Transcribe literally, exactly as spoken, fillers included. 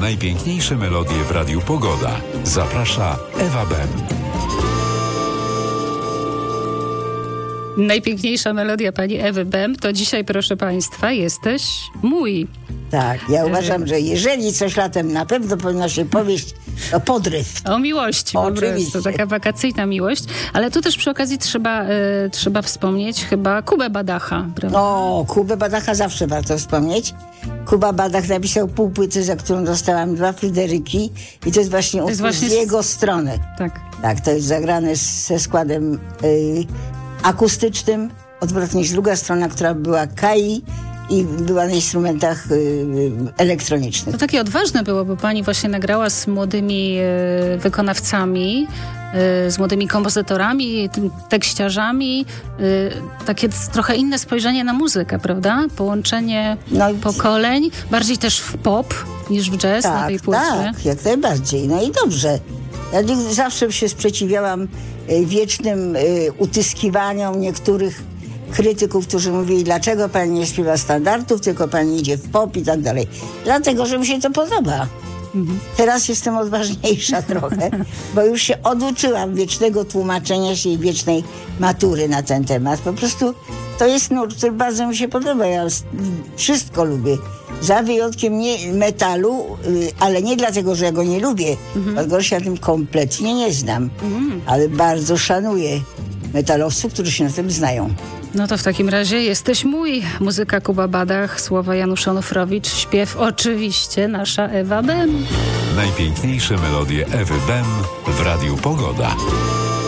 Najpiękniejsze melodie w Radiu Pogoda. Zaprasza Ewa Bem. Najpiękniejsza melodia pani Ewy Bem to dzisiaj, proszę państwa, jesteś mój. Tak, ja uważam, że jeżeli coś latem na pewno powinno się powieść, to podryw. O miłości po Oczywiście. prostu, taka wakacyjna miłość. Ale tu też przy okazji trzeba, e, trzeba wspomnieć chyba Kubę Badacha, prawda? O, Kubę Badacha zawsze warto wspomnieć. Kuba Badach napisał pół płyty, za którą dostałam dwa Fryderyki i to jest właśnie To jest utwór właśnie z z- jego strony. Tak. Tak, to jest zagrane z, ze składem y, akustycznym, odwrotnie niż druga strona, która była Kai i była na instrumentach y, elektronicznych. To takie odważne było, bo pani właśnie nagrała z młodymi e, wykonawcami, e, z młodymi kompozytorami, tym tekściarzami, e, takie trochę inne spojrzenie na muzykę, prawda? Połączenie No i- pokoleń, bardziej też w pop niż w jazz na tej Tak, płycie. tak, jak najbardziej. No i dobrze. Ja nigdy- zawsze się sprzeciwiałam y, wiecznym y, utyskiwaniom niektórych krytyków, którzy mówili, dlaczego pani nie śpiewa standardów, tylko pani idzie w pop i tak dalej. Dlatego, że mi się to podoba. Teraz jestem odważniejsza trochę, bo już się oduczyłam wiecznego tłumaczenia się i wiecznej matury na ten temat. Po prostu to jest nurt, który bardzo mi się podoba. Ja s- wszystko lubię. Za wyjątkiem nie metalu, y, ale nie dlatego, że ja go nie lubię, dlatego, że się na tym kompletnie nie znam. Ale bardzo szanuję metalowców, którzy się na tym znają. No to w takim razie jesteś mój. Muzyka Kuba Badach, słowa Janusz Onufrowicz, śpiew oczywiście nasza Ewa Bem. Najpiękniejsze melodie Ewy Bem w Radiu Pogoda.